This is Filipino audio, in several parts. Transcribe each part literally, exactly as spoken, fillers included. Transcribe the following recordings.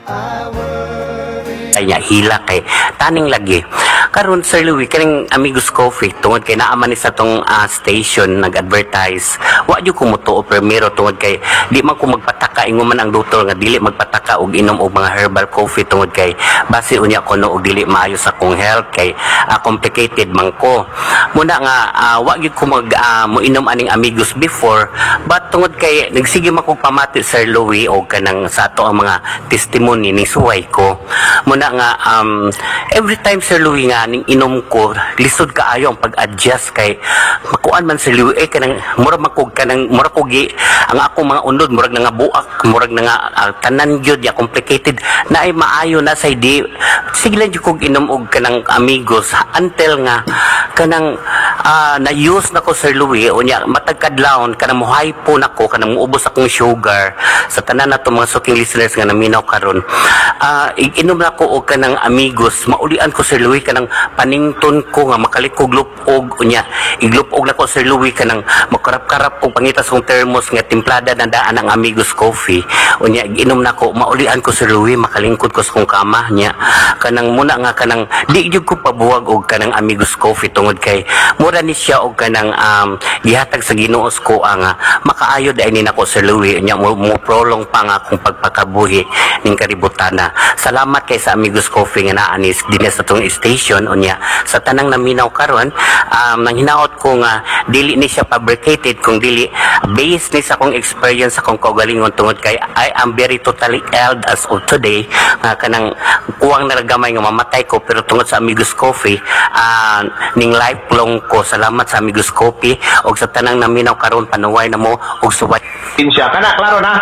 Kaya hila kay taning lagi karon Sir Louie kaning Amigos Coffee tungod kay naa man ni sa tong uh, station nag-advertise wa jud ko mutuo primero tungod kay di man ko magpataka ingon man ang doktor nga dili magpataka og inom og mga herbal coffee tungod kay base unya ko no og dili maayo sa akong health kay uh, complicated man ko muna nga uh, wa gyud ko mag uh, moinom aning Amigos before but tungod kay nagsige man ko pamati Sir Louie og kanang sa ato ang mga testimony ni suway ko muna nga um, every time Sir Louie nga ning inom ko lisod kaayo ang pag-adjust kay makuan man Sir Louie eh kanang murag makog kanang murag kogi ang akong mga unod murag nga buak murag nga uh, tanan gyud ya complicated na ay maayo na say di sige lang jud kog inom og kanang Amigos until nga kanang uh, na-use na ko Sir Louie unya matag kadlawon kanang muhay po nako kanang muubos akong sugar sa tanan nato mga suking listeners nga naminaw karon uh, inom na ko og kanang Amigos maulian ko Sir Louie kanang panington ko nga makalikog lupog unya iglupog na ko Sir Louie kanang makarap-karap kong pangitas kong thermos nga timplada na daan ang Amigos Coffee unya inom na ko maulian ko Sir Louie makalingkod ko sa kong kama nya kanang muna nga kanang di jud ko pabuwag og kanang Amigos Coffee tungod kay mura ni siya og kanang um, gihatag sa Ginuos ko ang uh, makaayo dai ni nako Sir Louie unya mo, mo prolong pa nga akong pagpakabuhi ning kaributana salamat kay sa Amigos Coffee nga naa ni dinhi sa tong station unya sa tanang naminaw karon um, nang hinaot ko nga dili ni siya fabricated kung dili based ni sa akong experience sa akong kaugalingon tungod kay I am very totally ill as of today nga kanang kuwang naragamay nga mamatay ko pero tungod sa Amigos Coffee uh, ning lifelong ko salamat sa Amigos Coffee og sa tanang naminaw karon panuway na mo og suway siya kana klaro na.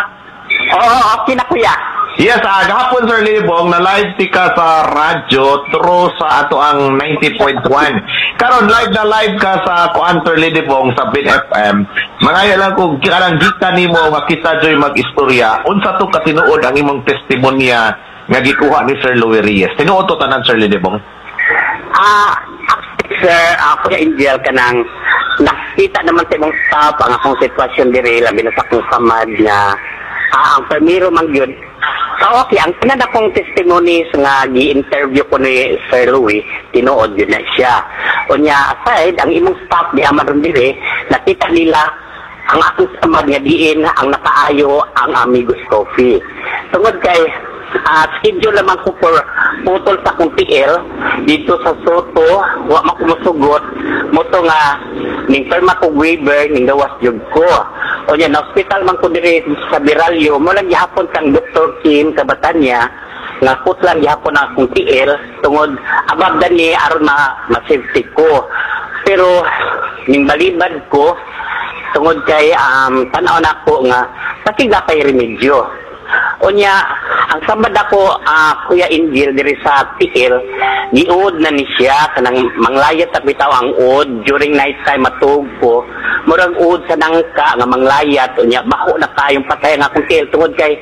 oo okay na kuya. Yes, uh, gahapon Sir Libong na live tika sa radyo through sa ato ang ninety point one. Karon live na live ka sa kuan Sir Libong sa Bin F M. Mangaya lang kung kanang gika nimo nga kita joy mag-istorya unsa to katinuod ang imong testimonya nga gikuha ni Sir Louie Reyes. Tinuod to tanan Sir Libong. Ah, uh, sir, ako uh, Angel kanang nakita naman sa imong staff ang akong sitwasyon diri labi na sa akong samad nga ah, ang primero man gyud. So okay, ang tanan akong testimony nga gi-interview ko ni Sir Louie, tinuod yun na siya. Unya aside, ang imong staff di amaron diri, nakita nila ang akong samad nga diin ang nakaayo ang Amigos Coffee. Tungod kay uh, schedule naman ko for putol sa akong T L dito sa Soto, wa makumusugot mo to nga ning perma ko waiver ning gawas jud ko. O yan, na hospital man ko diri sa Biralyo, mo lang gihapon kang Doctor Kim Kabatanya, nga putlang gihapon na akong T L, tungod abab ni aron ma, ma-safety ko. Pero, ning balibad ko, tungod kay um, tanaw na ko nga, pakiga kay remedyo. Unya, ang samad ako, uh, Kuya Angel, diri sa T L, giud na ni siya, kanang manglayat at bitaw ang ud, during night time matug ko, murag ud sa nangka, nga manglayat, unya, baho na tayong patay nga akong T L, tungod kay,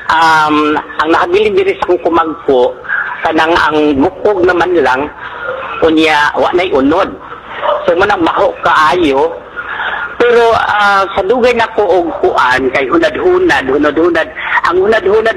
um, ang nakabilin diri sa kong kumagpo, kanang ang bukog naman lang, unya, wa na'y unod. So, manang baho kaayo, pero uh, sa dugay na ko og kuan kay hunad-hunad, hunad-hunad, ang hunad-hunad